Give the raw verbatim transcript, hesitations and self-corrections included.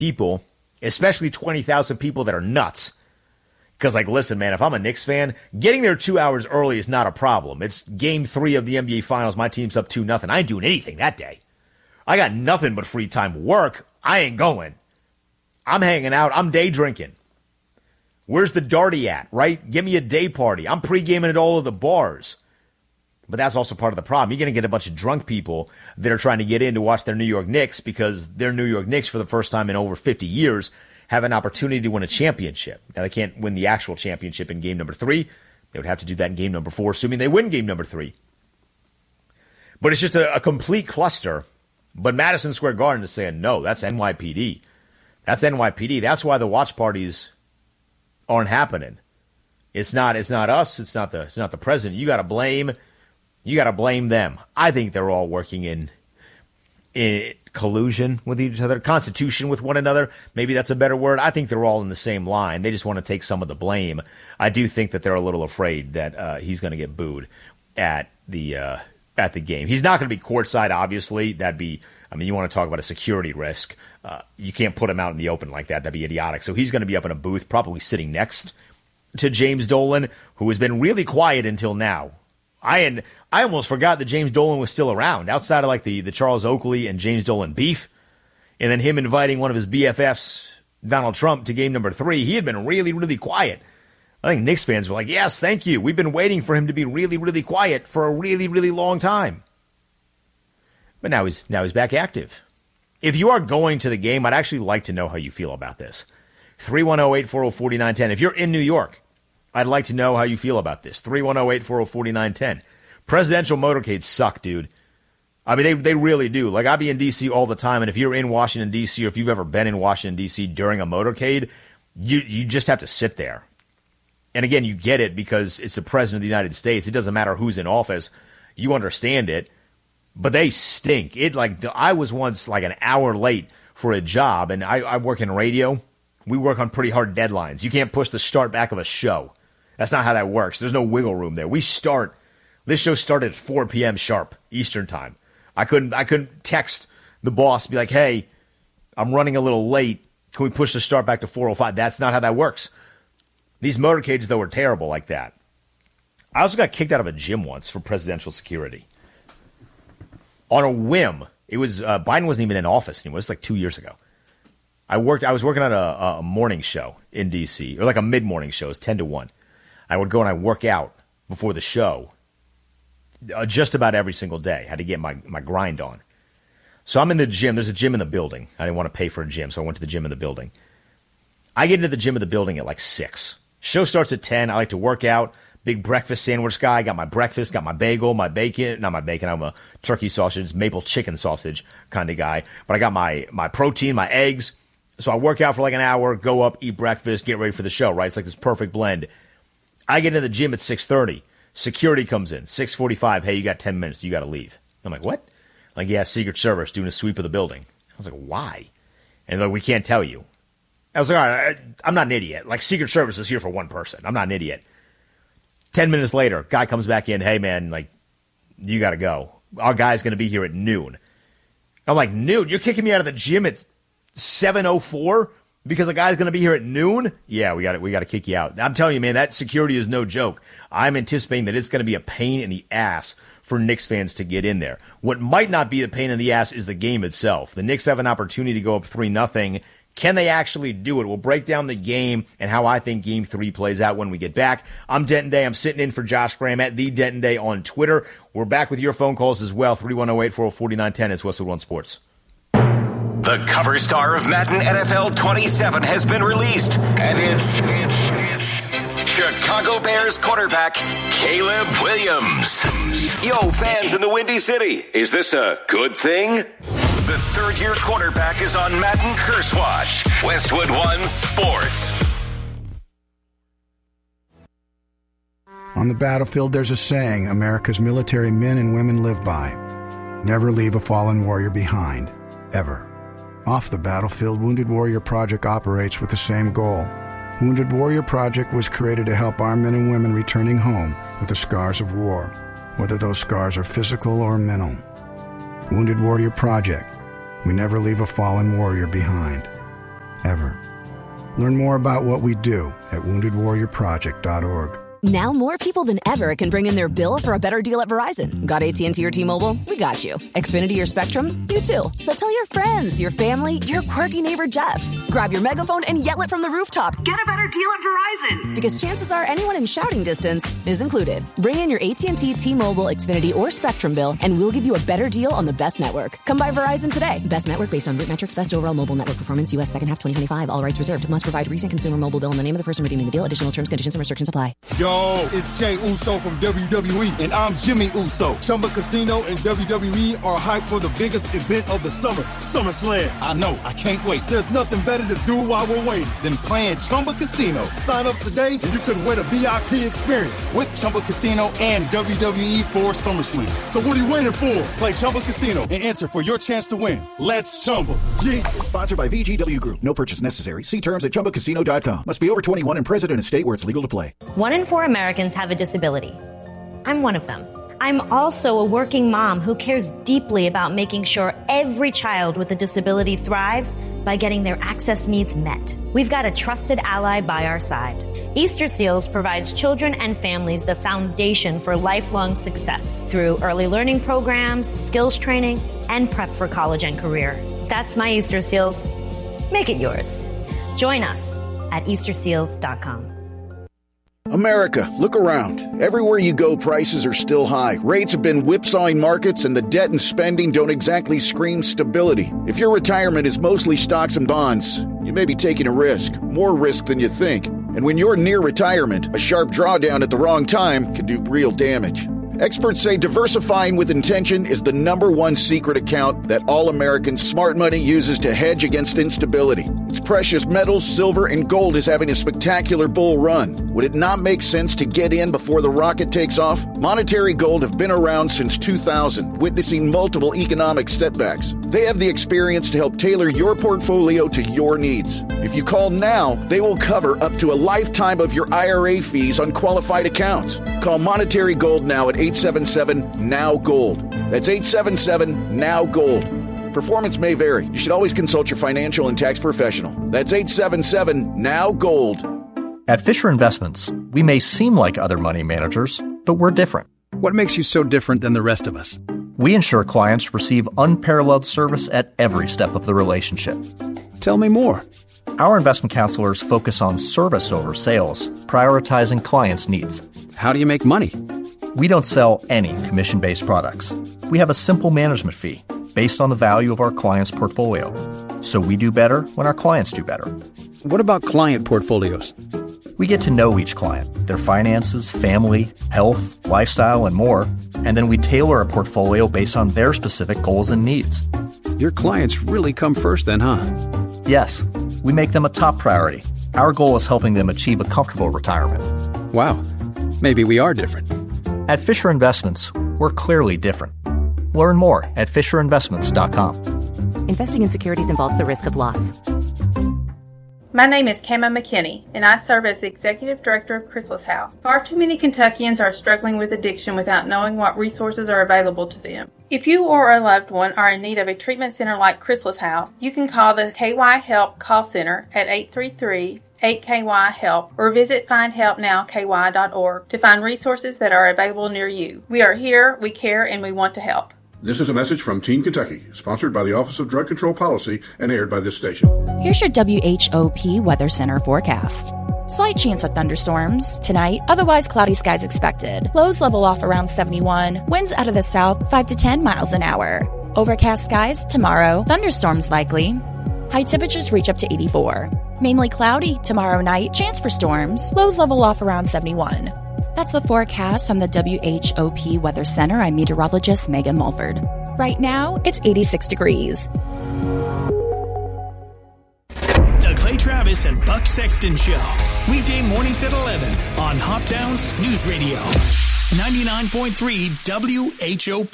people, especially twenty thousand people that are nuts. Because, like, listen, man, if I'm a Knicks fan, getting there two hours early is not a problem. It's game three of the N B A Finals. My team's up two nothing. I ain't doing anything that day. I got nothing but free time. Work, I ain't going. I'm hanging out. I'm day drinking. Where's the Darty at, right? Give me a day party. I'm pre-gaming at all of the bars. But that's also part of the problem. You're going to get a bunch of drunk people that are trying to get in to watch their New York Knicks because their New York Knicks, for the first time in over fifty years, have an opportunity to win a championship. Now, they can't win the actual championship in game number three. They would have to do that in game number four, assuming they win game number three. But it's just a, a complete cluster. But Madison Square Garden is saying, no, that's N Y P D. That's N Y P D. That's why the watch parties aren't happening. It's not. It's not us. It's not the. It's not the president. You got to blame. You got to blame them. I think they're all working in, in collusion with each other, constitution with one another. Maybe that's a better word. I think they're all in the same line. They just want to take some of the blame. I do think that they're a little afraid that uh, he's going to get booed at the uh, at the game. He's not going to be courtside, obviously. That'd be. I mean, you want to talk about a security risk. Uh, you can't put him out in the open like that. That'd be idiotic. So he's going to be up in a booth, probably sitting next to James Dolan, who has been really quiet until now. I had, I almost forgot that James Dolan was still around, outside of like the, the Charles Oakley and James Dolan beef, and then him inviting one of his B F Fs, Donald Trump, to game number three. He had been really, really quiet. I think Knicks fans were like, yes, thank you. We've been waiting for him to be really, really quiet for a really, really long time. But now he's now he's back active. If you are going to the game, I'd actually like to know how you feel about this. three one zero, eight four zero, four nine one zero. If you're in New York, I'd like to know how you feel about this. three one zero, eight four zero, four nine one zero. Presidential motorcades suck, dude. I mean, they they really do. Like, I be in D C all the time, and if you're in Washington, D C, or if you've ever been in Washington, D C during a motorcade, you you just have to sit there. And again, you get it because it's the President of the United States. It doesn't matter who's in office. You understand it. But they stink. It like I was once like an hour late for a job, and I, I work in radio. We work on pretty hard deadlines. You can't push the start back of a show. That's not how that works. There's no wiggle room there. We start. This show started at four p.m. sharp Eastern time. I couldn't. I couldn't text the boss and be like, "Hey, I'm running a little late. Can we push the start back to four oh five?" That's not how that works. These motorcades though are terrible like that. I also got kicked out of a gym once for presidential security. On a whim, it was uh, Biden wasn't even in office anymore. It was like two years ago. I worked. I was working on a, a morning show in D C, or like a mid-morning show. It's ten to one. I would go and I work out before the show, uh, just about every single day. Had to get my my grind on. So I'm in the gym. There's a gym in the building. I didn't want to pay for a gym, so I went to the gym in the building. I get into the gym of the building at like six. Show starts at ten. I like to work out. Big breakfast sandwich guy. Got my breakfast, got my bagel, my bacon. Not my bacon, I'm a turkey sausage, maple chicken sausage kind of guy. But I got my, my protein, my eggs. So I work out for like an hour, go up, eat breakfast, get ready for the show, right? It's like this perfect blend. I get into the gym at six thirty. Security comes in. six forty-five. Hey, you got ten minutes. You got to leave. I'm like, what? Like, yeah, Secret Service doing a sweep of the building. I was like, why? And they're like, we can't tell you. I was like, all right, I, I'm not an idiot. Like, Secret Service is here for one person. I'm not an idiot. Ten minutes later, guy comes back in. Hey, man, like, you got to go. Our guy's going to be here at noon. I'm like, noon? You're kicking me out of the gym at seven oh four because a guy's going to be here at noon? Yeah, we got we got to kick you out. I'm telling you, man, that security is no joke. I'm anticipating that it's going to be a pain in the ass for Knicks fans to get in there. What might not be a pain in the ass is the game itself. The Knicks have an opportunity to go up three nothing. Can they actually do it? We'll break down the game and how I think Game three plays out when we get back. I'm Denton Day. I'm sitting in for Josh Graham at The Denton Day on Twitter. We're back with your phone calls as well. three one zero, eight four zero, four nine one zero. It's Westwood One Sports. The cover star of Madden N F L twenty-seven has been released, and it's Chicago Bears quarterback Caleb Williams. Yo, fans in the Windy City, is this a good thing? The third-year quarterback is on Madden Curse Watch. Westwood One Sports. On the battlefield, there's a saying America's military men and women live by. Never leave a fallen warrior behind. Ever. Off the battlefield, Wounded Warrior Project operates with the same goal. Wounded Warrior Project was created to help our men and women returning home with the scars of war, whether those scars are physical or mental. Wounded Warrior Project. We never leave a fallen warrior behind. ever. Learn more about what we do at wounded warrior project dot org. Now more people than ever can bring in their bill for a better deal at Verizon. Got A T and T or T-Mobile? We got you. Xfinity or Spectrum? You too. So tell your friends, your family, your quirky neighbor Jeff. Grab your megaphone and yell it from the rooftop. Get a better deal at Verizon. Because chances are anyone in shouting distance is included. Bring in your A T and T, T-Mobile, Xfinity, or Spectrum bill and we'll give you a better deal on the best network. Come by Verizon today. Best network based on root metrics, best overall mobile network performance, U S second half twenty twenty-five. All rights reserved. Must provide recent consumer mobile bill and the name of the person redeeming the deal. Additional terms, conditions, and restrictions apply. Yo, it's Jay Uso from W W E, and I'm Jimmy Uso. Chumba Casino and W W E are hyped for the biggest event of the summer, SummerSlam. I know, I can't wait. There's nothing better to do while we're waiting than playing Chumba Casino. Sign up today and you could win a V I P experience with Chumba Casino and W W E for SummerSlam. So what are you waiting for? Play Chumba Casino and enter for your chance to win. Let's Chumba. Yeah. Sponsored by V G W Group. No purchase necessary. See terms at chumba casino dot com. Must be over twenty-one and present in a state where it's legal to play. One in four Americans have a disability. I'm one of them. I'm also a working mom who cares deeply about making sure every child with a disability thrives by getting their access needs met. We've got a trusted ally by our side. Easter Seals provides children and families the foundation for lifelong success through early learning programs, skills training, and prep for college and career. That's my Easter Seals. Make it yours. Join us at easter seals dot com. America, look around. Everywhere you go, prices are still high. Rates have been whipsawing markets, and the debt and spending don't exactly scream stability. If your retirement is mostly stocks and bonds, you may be taking a risk, more risk than you think. And when you're near retirement, a sharp drawdown at the wrong time can do real damage. Experts say diversifying with intention is the number one secret account that all Americans' smart money uses to hedge against instability. Its precious metals, silver, and gold is having a spectacular bull run. Would it not make sense to get in before the rocket takes off? Monetary Gold have been around since two thousand, witnessing multiple economic setbacks. They have the experience to help tailor your portfolio to your needs. If you call now, they will cover up to a lifetime of your I R A fees on qualified accounts. Call Monetary Gold now at eight seven seven, N O W, GOLD. That's eight seven seven, N O W, GOLD. Performance may vary. You should always consult your financial and tax professional. That's eight seven seven, N O W, GOLD. At Fisher Investments, we may seem like other money managers, but we're different. What makes you so different than the rest of us? We ensure clients receive unparalleled service at every step of the relationship. Tell me more. Our investment counselors focus on service over sales, prioritizing clients' needs. How do you make money? We don't sell any commission-based products. We have a simple management fee based on the value of our client's portfolio. So we do better when our clients do better. What about client portfolios? We get to know each client, their finances, family, health, lifestyle, and more, and then we tailor a portfolio based on their specific goals and needs. Your clients really come first then, huh? Yes, we make them a top priority. Our goal is helping them achieve a comfortable retirement. Wow, maybe we are different. At Fisher Investments, we're clearly different. Learn more at fisher investments dot com. Investing in securities involves the risk of loss. My name is Kama McKinney, and I serve as the Executive Director of Chrysalis House. Far too many Kentuckians are struggling with addiction without knowing what resources are available to them. If you or a loved one are in need of a treatment center like Chrysalis House, you can call the K Y Help call center at eight three three, eight K Y help or visit find help now K Y dot org to find resources that are available near you. We are here, we care, and we want to help. This is a message from Teen Kentucky, sponsored by the Office of Drug Control Policy and aired by this station. Here's your W H O P Weather Center forecast. Slight chance of thunderstorms tonight, otherwise cloudy skies expected. Lows level off around seventy-one, winds out of the south five to ten miles an hour. Overcast skies tomorrow, thunderstorms likely. High temperatures reach up to eighty-four. Mainly cloudy tomorrow night, chance for storms, lows level off around seventy-one. That's the forecast from the W H O P Weather Center. I'm meteorologist Megan Mulford. Right now, it's eighty-six degrees. The Clay Travis and Buck Sexton Show. Weekday mornings at eleven on Hoptown's News Radio. ninety-nine point three W H O P.